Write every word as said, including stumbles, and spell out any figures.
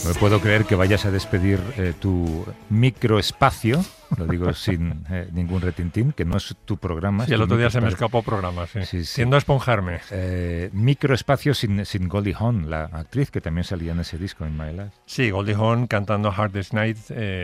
No puedo creer que vayas a despedir eh, tu microespacio, lo digo sin eh, ningún retintín, que no es tu programa. Sí, el otro día se me escapó programa, sí. sí, sí. Tiendo a esponjarme. Eh, microespacio sin, sin Goldie Hawn, la actriz que también salía en ese disco, en My Life. Sí, Goldie Hawn cantando Hardest Night, eh,